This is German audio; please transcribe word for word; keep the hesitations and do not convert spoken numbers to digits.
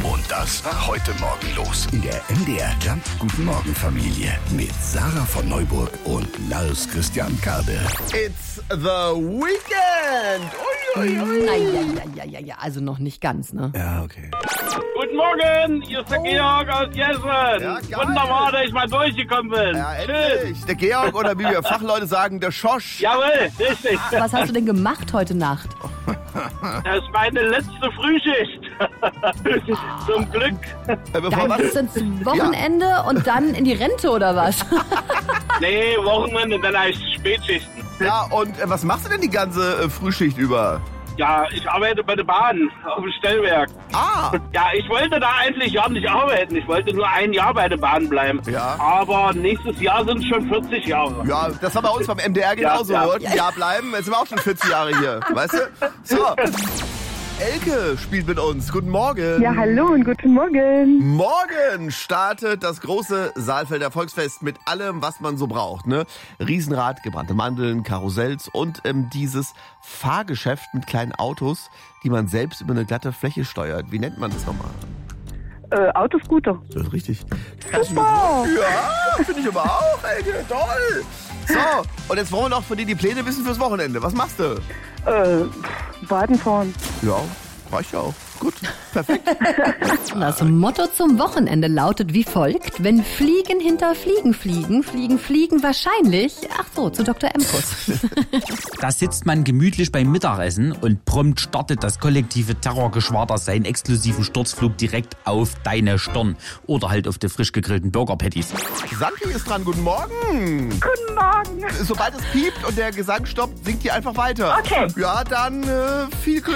Und das war heute Morgen los in der M D R Jump Guten Morgen Familie mit Sarah von Neuburg und Lars Christian Kade. It's the weekend! Ui, ui, ui. Na, ja, ja, ja, ja, ja, also noch nicht ganz, ne? Ja, okay. Guten Morgen, hier ist der Georg aus Jessen. Ja, geil. Wunderbar, dass ich mal durchgekommen bin. Ja, Schön. endlich. Der Georg oder wie wir Fachleute sagen, der Schosch. Jawohl, richtig. Was hast du denn gemacht heute Nacht? Das ist meine letzte Frühschicht. Zum Glück. Äh, bevor Dann was? geht's ins Wochenende und dann in die Rente oder was? Nee, Wochenende, dann heißt es Spätschichten. Ja, und äh, was machst du denn die ganze äh, Frühschicht über? Ja, ich arbeite bei der Bahn auf dem Stellwerk. Ah, Ja, ich wollte da eigentlich gar nicht arbeiten. Ich wollte nur ein Jahr bei der Bahn bleiben. Ja. Aber nächstes Jahr sind es schon vierzig Jahre. ja, das war bei uns beim M D R genauso. Ja, ja. Wir wollten ein Jahr bleiben, jetzt sind wir auch schon vierzig Jahre hier. Weißt du? So. Elke spielt mit uns. Guten Morgen. Ja, hallo und guten Morgen. Morgen startet das große Saalfelder Volksfest mit allem, was man so braucht. Ne? Riesenrad, gebrannte Mandeln, Karussells und ähm, dieses Fahrgeschäft mit kleinen Autos, die man selbst über eine glatte Fläche steuert. Wie nennt man das nochmal? Äh, Autoscooter. Das ist richtig. Super. Ja, finde ich aber auch, Elke. Toll. So, und jetzt wollen wir noch von dir die Pläne wissen fürs Wochenende. Was machst du? Äh, Baden fahren. Ja, reicht ja auch. Gut, perfekt. Das Motto zum Wochenende lautet wie folgt: Wenn Fliegen hinter Fliegen fliegen, fliegen Fliegen wahrscheinlich, ach so, zu Doktor Emkus. Da sitzt man gemütlich beim Mittagessen und prompt startet das kollektive Terrorgeschwader seinen exklusiven Sturzflug direkt auf deine Stirn. Oder halt auf die frisch gegrillten Burger-Patties. Sanki ist dran. Guten Morgen. Guten Morgen. Sobald es piept und der Gesang stoppt, singt ihr einfach weiter. Okay. Ja, dann äh, viel Glück.